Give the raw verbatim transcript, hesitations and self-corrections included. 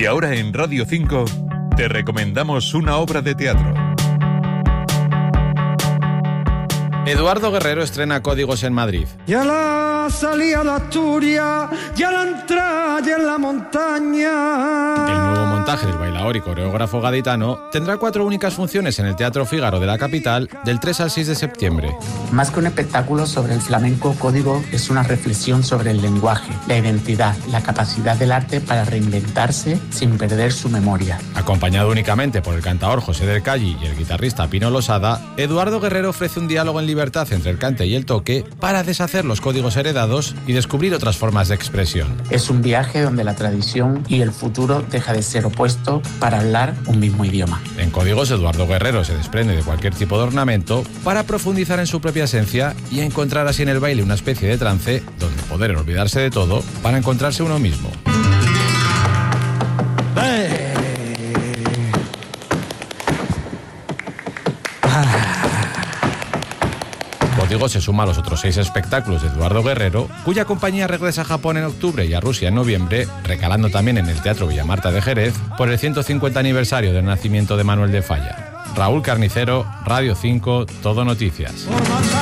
Y ahora en Radio cinco te recomendamos una obra de teatro. Eduardo Guerrero estrena Códigos en Madrid. Ya la salida de Asturias, ya la entrada en la montaña. El nuevo montaje del bailaor y coreógrafo gaditano tendrá cuatro únicas funciones en el Teatro Fígaro de la capital del tres al seis de septiembre. Más que un espectáculo sobre el flamenco, Código es una reflexión sobre el lenguaje, la identidad, la capacidad del arte para reinventarse sin perder su memoria. Acompañado únicamente por el cantador José del Calli y el guitarrista Pino Losada, Eduardo Guerrero ofrece un diálogo en libertad entre el cante y el toque para deshacer los códigos heredados y descubrir otras formas de expresión. Es un viaje donde la tradición y el futuro deja de ser opuesto para hablar un mismo idioma. En Códigos, Eduardo Guerrero se desprende de cualquier tipo de ornamento para profundizar en su propia esencia y encontrar así en el baile una especie de trance donde poder olvidarse de todo para encontrarse uno mismo. ¡Eh! Ah. Código se suma a los otros seis espectáculos de Eduardo Guerrero, cuya compañía regresa a Japón en octubre y a Rusia en noviembre, recalando también en el Teatro Villamarta de Jerez por el ciento cincuenta aniversario del nacimiento de Manuel de Falla. Raúl Carnicero, Radio cinco, Todo Noticias.